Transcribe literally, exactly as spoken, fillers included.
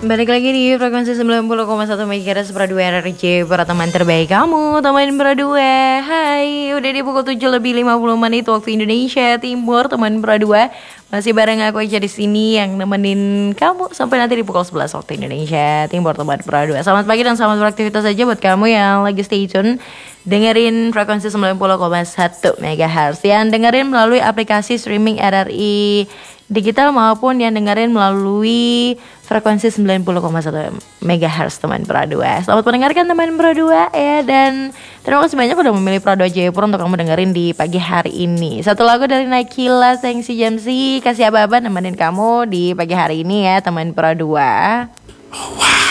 Balik lagi di frekuensi sembilan puluh koma satu MHz Pro dua R R J para teman terbaik kamu, teman Pro dua. Hai, udah di pukul tujuh lebih lima puluh menit waktu Indonesia Timur, teman Pro dua. Masih bareng aku aja di sini yang nemenin kamu sampai nanti di pukul sebelas waktu Indonesia Timur, teman Pro dua. Selamat pagi dan selamat beraktivitas aja buat kamu yang lagi stay tune dengerin frekuensi sembilan puluh koma satu MHz, yang dengerin melalui aplikasi streaming R R I digital maupun yang dengerin melalui frekuensi sembilan puluh koma satu MHz teman Pro dua. Selamat mendengarkan teman Pro dua ya, dan terima kasih banyak udah memilih Pro dua Jayapura untuk kamu dengerin di pagi hari ini. Satu lagu dari Nakila Sengsi Jamsi, kasih aba-aba nemenin kamu di pagi hari ini ya teman Pro dua. Oh, wow.